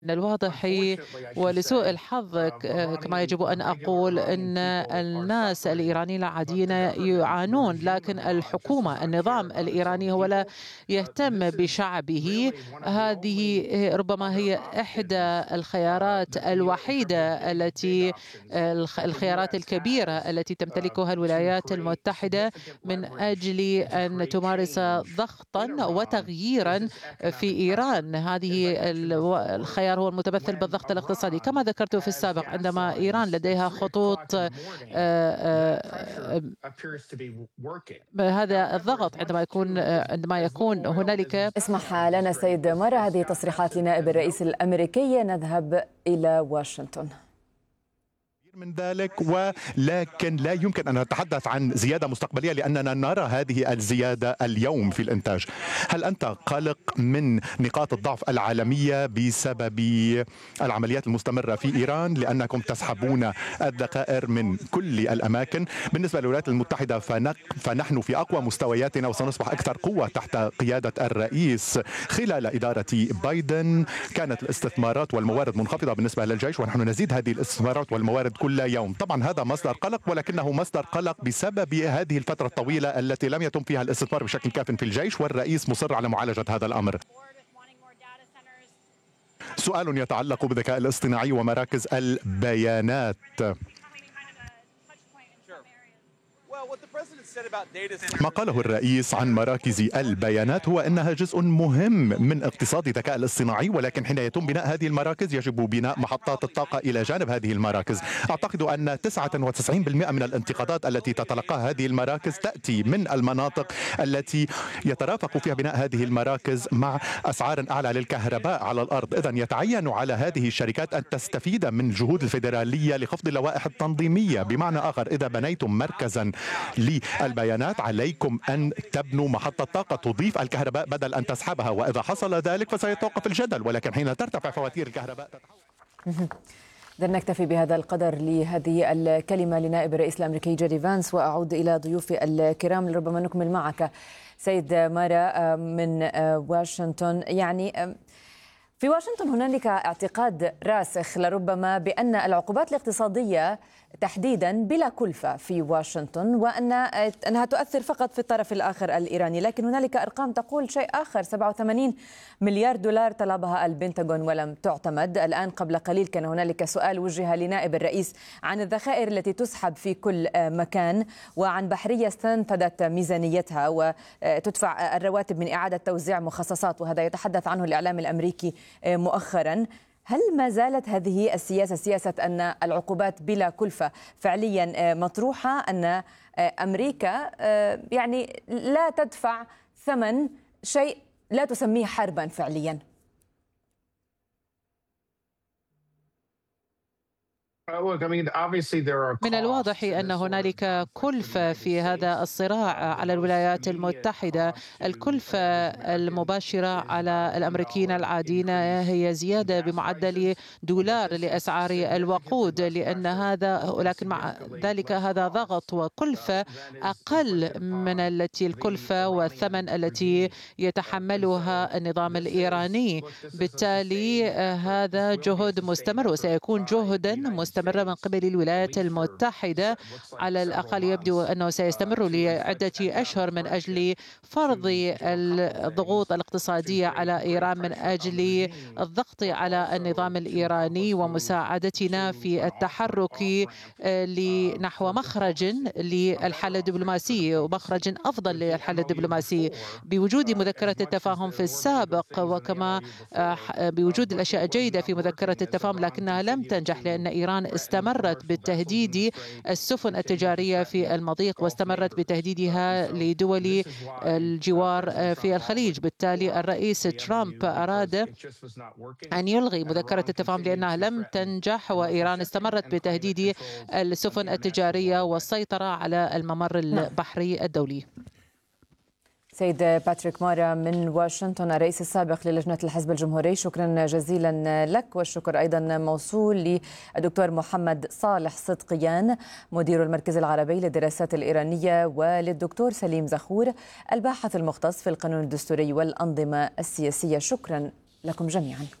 من الواضح ولسوء الحظ كما يجب أن أقول أن الناس الإيرانيين العاديين يعانون، لكن الحكومة النظام الإيراني هو لا يهتم بشعبه. هذه ربما هي إحدى الخيارات الوحيدة الخيارات الكبيرة التي تمتلكها الولايات المتحدة من أجل أن تمارس ضغطا وتغييرا في إيران. هذه الخيار هو المتمثل بالضغط الاقتصادي كما ذكرت في السابق، عندما إيران لديها خطوط هذا الضغط عندما يكون هنالك. اسمح لنا سيد مرة، هذه تصريحات لنائب الرئيس الأمريكي. نذهب إلى واشنطن. من ذلك، ولكن لا يمكن أن نتحدث عن زيادة مستقبلية لأننا نرى هذه الزيادة اليوم في الإنتاج. هل أنت قلق من نقاط الضعف العالمية بسبب العمليات المستمرة في إيران لأنكم تسحبون الذخائر من كل الأماكن؟ بالنسبة للولايات المتحدة فنحن في أقوى مستوياتنا وسنصبح أكثر قوة تحت قيادة الرئيس. خلال إدارة بايدن كانت الاستثمارات والموارد منخفضة بالنسبة للجيش، ونحن نزيد هذه الاستثمارات والموارد كل يوم. طبعا هذا مصدر قلق، ولكنه مصدر قلق بسبب هذه الفترة الطويلة التي لم يتم فيها الاستثمار بشكل كاف في الجيش، والرئيس مصر على معالجة هذا الأمر. سؤال يتعلق بالذكاء الاصطناعي ومراكز البيانات. ما قاله الرئيس عن مراكز البيانات هو أنها جزء مهم من اقتصاد الذكاء الاصطناعي، ولكن حين يتم بناء هذه المراكز يجب بناء محطات الطاقة إلى جانب هذه المراكز. أعتقد أن 99% من الانتقادات التي تتلقاها هذه المراكز تأتي من المناطق التي يترافق فيها بناء هذه المراكز مع أسعار أعلى للكهرباء على الأرض. إذن يتعين على هذه الشركات أن تستفيد من الجهود الفيدرالية لخفض اللوائح التنظيمية. بمعنى آخر، إذا بنيتم مركزا للبيانات عليكم أن تبنوا محطة طاقة تضيف الكهرباء بدل أن تسحبها، وإذا حصل ذلك فسيتوقف الجدل، ولكن حين ترتفع فواتير الكهرباء إذن نكتفي بهذا القدر لهذه الكلمة لنائب الرئيس الأمريكي جيدي فانس، وأعود إلى ضيوفي الكرام لربما نكمل معك سيد مارا من واشنطن. يعني في واشنطن هنالك اعتقاد راسخ لربما بأن العقوبات الاقتصادية تحديدا بلا كلفة في واشنطن، وأنها تؤثر فقط في الطرف الآخر الإيراني، لكن هنالك أرقام تقول شيء آخر. 87 مليار دولار طلبها البنتاغون ولم تعتمد. الآن قبل قليل كان هنالك سؤال وجه لنائب الرئيس عن الذخائر التي تسحب في كل مكان، وعن بحرية استنفذت ميزانيتها وتدفع الرواتب من إعادة توزيع مخصصات، وهذا يتحدث عنه الإعلام الأمريكي مؤخرا. هل ما زالت هذه السياسة، سياسة أن العقوبات بلا كلفة، فعليا مطروحة، أن أمريكا يعني لا تدفع ثمن شيء لا تسميه حربا فعليا؟ من الواضح أن هنالك كلفة في هذا الصراع على الولايات المتحدة. الكلفة المباشرة على الأمريكيين العاديين هي زيادة بمعدل دولار لأسعار الوقود، ولكن مع ذلك هذا ضغط وكلفة أقل من الكلفة والثمن التي يتحملها النظام الإيراني. بالتالي هذا جهد مستمر وسيكون جهدا مستمرة من قبل الولايات المتحدة. على الأقل يبدو أنه سيستمر لعدة أشهر من أجل فرض الضغوط الاقتصادية على إيران، من أجل الضغط على النظام الإيراني ومساعدتنا في التحرك نحو مخرج للحل الدبلوماسي ومخرج أفضل للحل الدبلوماسي بوجود مذكرة التفاهم في السابق، وكما بوجود الأشياء الجيدة في مذكرة التفاهم، لكنها لم تنجح لأن إيران استمرت بالتهديد السفن التجارية في المضيق واستمرت بتهديدها لدول الجوار في الخليج. بالتالي الرئيس ترامب أراد أن يلغي مذكرة التفاهم لأنها لم تنجح، وإيران استمرت بتهديد السفن التجارية والسيطرة على الممر البحري الدولي. سيد باتريك مارا من واشنطن، الرئيس السابق للجنة الحزب الجمهوري، شكرا جزيلا لك. والشكر أيضا موصول للدكتور محمد صالح صدقيان مدير المركز العربي للدراسات الإيرانية، وللدكتور سليم زخور الباحث المختص في القانون الدستوري والأنظمة السياسية. شكرا لكم جميعا.